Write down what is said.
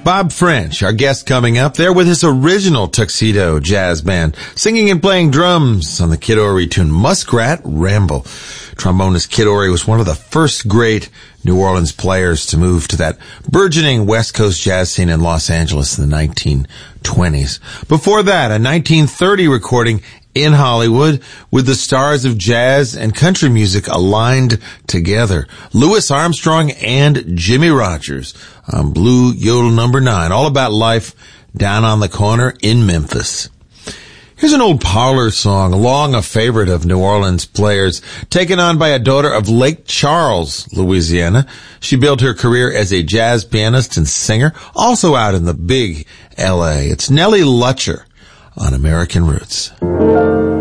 Bob French, our guest coming up there with his original Tuxedo Jazz Band, singing and playing drums on the Kid Ory tune Muskrat Ramble. Trombonist Kid Ory was one of the first great New Orleans players to move to that burgeoning West Coast jazz scene in Los Angeles in the 1920s. Before that, a 1930 recording in Hollywood with the stars of jazz and country music aligned together. Louis Armstrong and Jimmie Rodgers on Blue Yodel number 9, all about life down on the corner in Memphis. Here's an old parlor song, long a favorite of New Orleans players, taken on by a daughter of Lake Charles, Louisiana. She built her career as a jazz pianist and singer, also out in the big L.A. It's Nellie Lutcher on American Roots.